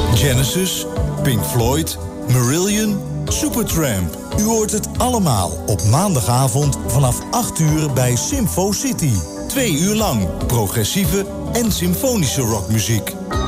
Genesis, Pink Floyd, Marillion, Supertramp. U hoort het allemaal op maandagavond vanaf 8 uur bij Symfo City. 2 uur lang progressieve en symfonische rockmuziek.